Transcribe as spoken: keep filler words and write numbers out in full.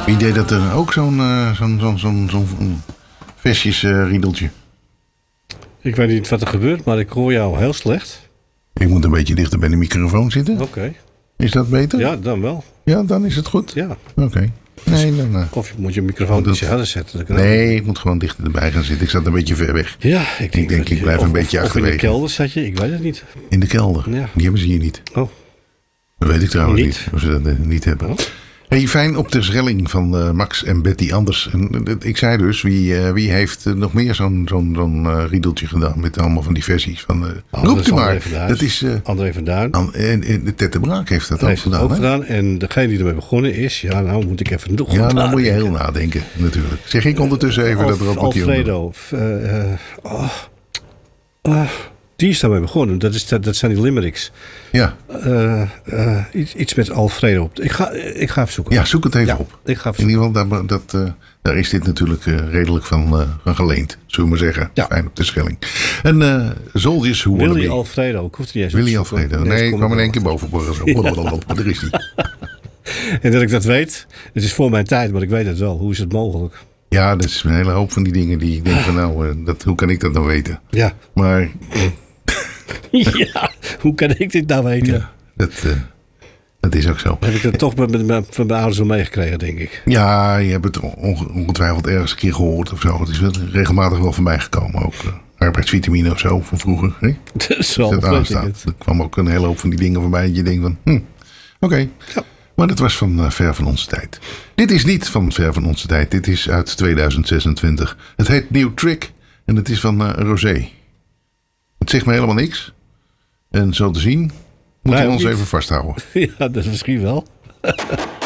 Wie deed dat er ook zo'n uh, zo'n zo'n zo'n zo'n vestjes uh, riedeltje? Ik weet niet wat er gebeurt, maar ik hoor jou heel slecht. Ik moet een beetje dichter bij de microfoon zitten. Oké. Okay. Is dat beter? Ja, dan wel. Ja, dan is het goed? Ja. Oké. Okay. Nee, dan... Uh, of je moet je microfoon dat... iets harder zetten. Nee, ik moet gewoon dichter erbij gaan zitten. Ik zat een beetje ver weg. Ja, ik denk, ik, denk, ik blijf of, een beetje of, achterwege. Of in de kelder zat je? Ik weet het niet. In de kelder? Ja. Die hebben ze hier niet. Oh. Dat weet ik trouwens niet. niet. Of ze dat uh, niet hebben. Oh. Hey, fijn op de Schelling van uh, Max en Betty Anders. En, uh, ik zei dus, wie, uh, wie heeft uh, nog meer zo'n zo'n zo'n uh, riedeltje gedaan met allemaal van die versies van... Uh, oh, roep u maar. Van dat is... Uh, André van Duin. An, en, en de Tette Braak heeft dat, dat ook heeft gedaan. ook gedaan. En degene die ermee begonnen is... Ja, nou moet ik even nog Ja, nou nadenken. moet je heel nadenken natuurlijk. Zeg ik ondertussen even uh, dat er op Alfredo. Uh, uh, oh, uh, die is daarmee begonnen. Dat, is, dat, dat zijn die limericks. Ja. Uh, uh, iets, iets met Alfredo. Ik ga, ik ga even zoeken. Ja, zoek het even ja, op. Ik ga even In ieder geval, daar, dat, uh, daar is dit natuurlijk uh, redelijk van, uh, van geleend. Zullen we maar zeggen. Ja. Fijn op de Schelling. En uh, Soldiers Who Wanna Be. Willy Alfredo. Ik hoef het niet eens Willy Alfredo. Nee, nee ik kwam in één keer boven. Daar is hij. En dat ik dat weet. Het is voor mijn tijd, maar ik weet het wel. Hoe is het mogelijk? Ja, dat is een hele hoop van die dingen die ik denk van nou, uh, dat, hoe kan ik dat nou weten? Ja. Maar... ja, hoe kan ik dit nou weten? Ja, dat, uh, dat is ook zo. Heb ik dat toch met, met, met, van mijn ouders wel meegekregen, denk ik. Ja, je hebt het ongetwijfeld ergens een keer gehoord of zo. Het is wel regelmatig wel van mij gekomen ook. Uh, arbeidsvitamine of zo van vroeger. Hè? Zo, dat aanstaat. Er kwam ook een hele hoop van die dingen voorbij. En je denkt van, hm, oké. Okay. Ja. Maar dat was van uh, ver van onze tijd. Dit is niet van ver van onze tijd. Dit is uit tweeduizend zesentwintig. Het heet New Trick. En het is van uh, Rosé. Het zegt me helemaal niks. En zo te zien, moeten we ons niet. Even vasthouden. Ja, dat is misschien wel.